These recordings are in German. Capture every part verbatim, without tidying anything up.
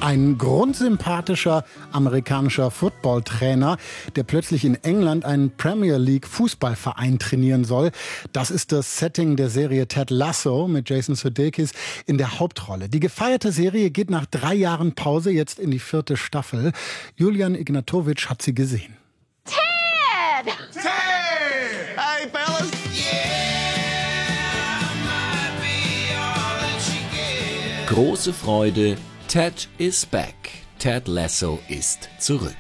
Ein grundsympathischer amerikanischer Footballtrainer, der plötzlich in England einen Premier League Fußballverein trainieren soll. Das ist das Setting der Serie Ted Lasso mit Jason Sudeikis in der Hauptrolle. Die gefeierte Serie geht nach drei Jahren Pause jetzt in die vierte Staffel. Julian Ignatowitsch hat sie gesehen. Ted! Ted! Hey, fellas! Große Freude, Ted is back. Ted Lasso ist zurück.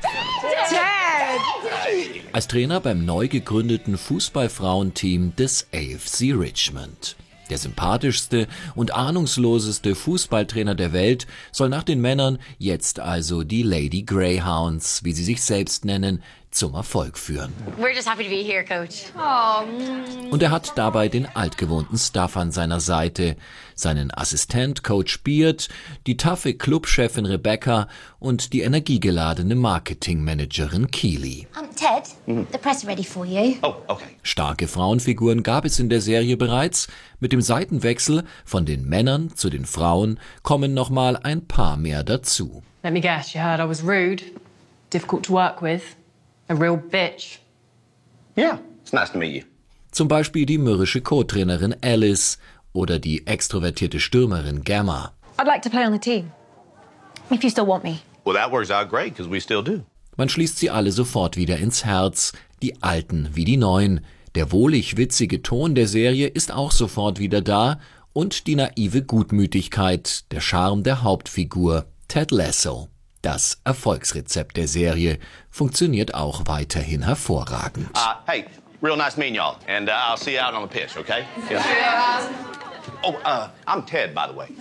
Ted! Als Trainer beim neu gegründeten Fußballfrauenteam des A F C Richmond. Der sympathischste und ahnungsloseste Fußballtrainer der Welt soll nach den Männern jetzt also die Lady Greyhounds, wie sie sich selbst nennen, zum Erfolg führen. We're just happy to be here, Coach. Oh. Und er hat dabei den altgewohnten Staff an seiner Seite. Seinen Assistent Coach Beard, die taffe Clubchefin Rebecca und die energiegeladene Marketingmanagerin Keely. Um, Ted, the press are ready for you. Oh, okay. Starke Frauenfiguren gab es in der Serie bereits. Mit dem Seitenwechsel von den Männern zu den Frauen kommen noch mal ein paar mehr dazu. Let me guess, you heard I was rude, difficult to work with, a real bitch. Yeah, it's nice to meet you. Zum Beispiel die mürrische Co-Trainerin Alice oder die extrovertierte Stürmerin Gamma. I'd like to play on the team, if you still want me. Well, that works out great, because we still do. Man schließt sie alle sofort wieder ins Herz, die Alten wie die Neuen. Der wohlig witzige Ton der Serie ist auch sofort wieder da und die naive Gutmütigkeit, der Charme der Hauptfigur Ted Lasso. Das Erfolgsrezept der Serie funktioniert auch weiterhin hervorragend. Uh, hey, real nice meeting y'all, and uh, I'll see you out on the pitch, okay? Yeah. Oh, uh, I'm Ted, by the way.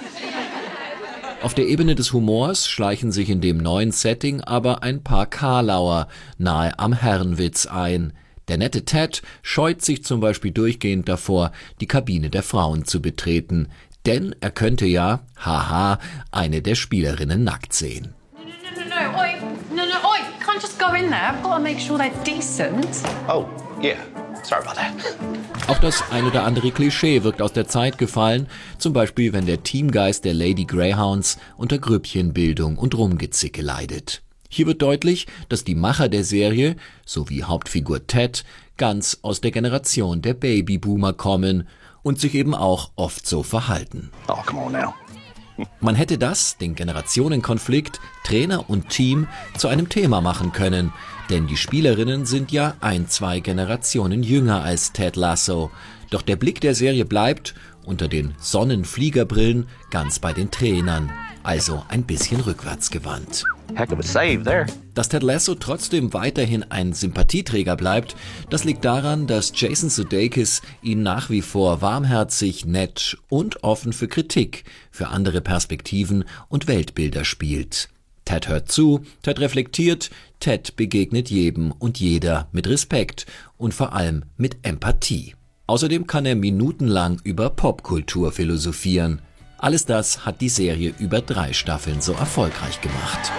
Auf der Ebene des Humors schleichen sich in dem neuen Setting aber ein paar Karlauer nahe am Herrenwitz ein. Der nette Ted scheut sich zum Beispiel durchgehend davor, die Kabine der Frauen zu betreten. Denn er könnte ja, haha, eine der Spielerinnen nackt sehen. No, no, no, no, oi, no, no, oi, you can't just go in there. I've got to make sure they're decent. Oh, yeah. Sorry about that. Auch das ein oder andere Klischee wirkt aus der Zeit gefallen, zum Beispiel wenn der Teamgeist der Lady Greyhounds unter Grüppchenbildung und Rumgezicke leidet. Hier wird deutlich, dass die Macher der Serie, sowie Hauptfigur Ted, ganz aus der Generation der Babyboomer kommen und sich eben auch oft so verhalten. Oh, come on now. Man hätte das, den Generationenkonflikt, Trainer und Team, zu einem Thema machen können. Denn die Spielerinnen sind ja ein, zwei Generationen jünger als Ted Lasso. Doch der Blick der Serie bleibt, unter den Sonnenfliegerbrillen, ganz bei den Trainern. Also ein bisschen rückwärtsgewandt. Heck of a save there. Dass Ted Lasso trotzdem weiterhin ein Sympathieträger bleibt, das liegt daran, dass Jason Sudeikis ihn nach wie vor warmherzig, nett und offen für Kritik, für andere Perspektiven und Weltbilder spielt. Ted hört zu, Ted reflektiert, Ted begegnet jedem und jeder mit Respekt und vor allem mit Empathie. Außerdem kann er minutenlang über Popkultur philosophieren. Alles das hat die Serie über drei Staffeln so erfolgreich gemacht.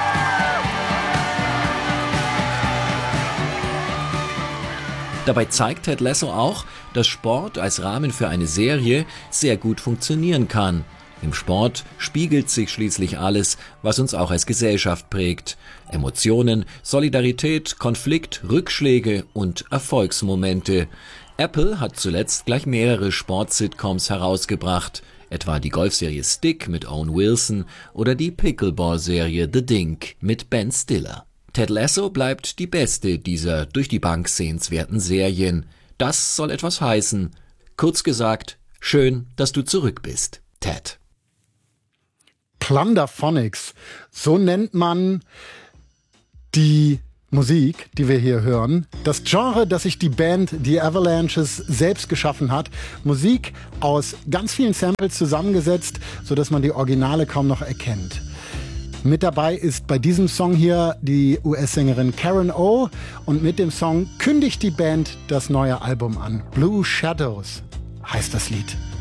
Dabei zeigt Ted Lasso auch, dass Sport als Rahmen für eine Serie sehr gut funktionieren kann. Im Sport spiegelt sich schließlich alles, was uns auch als Gesellschaft prägt. Emotionen, Solidarität, Konflikt, Rückschläge und Erfolgsmomente. Apple hat zuletzt gleich mehrere Sport-Sitcoms herausgebracht, etwa die Golfserie Stick mit Owen Wilson oder die Pickleball-Serie The Dink mit Ben Stiller. Ted Lasso bleibt die beste dieser durch die Bank sehenswerten Serien. Das soll etwas heißen. Kurz gesagt, schön, dass du zurück bist, Ted. Plunderphonics, so nennt man die Musik, die wir hier hören. Das Genre, das sich die Band The Avalanches selbst geschaffen hat. Musik aus ganz vielen Samples zusammengesetzt, sodass man die Originale kaum noch erkennt. Mit dabei ist bei diesem Song hier die U S-Sängerin Karen O. Und mit dem Song kündigt die Band das neue Album an. Blue Shadows heißt das Lied.